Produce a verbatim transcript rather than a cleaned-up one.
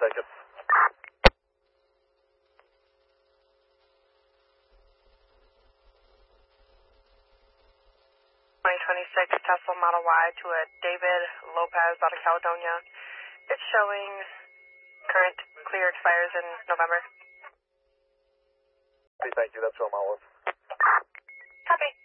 take it. twenty twenty-six Tesla Model Y to a David Lopez out of Caledonia. It's showing current clear expires in November. Okay, thank you. That's who I'm out with. Copy.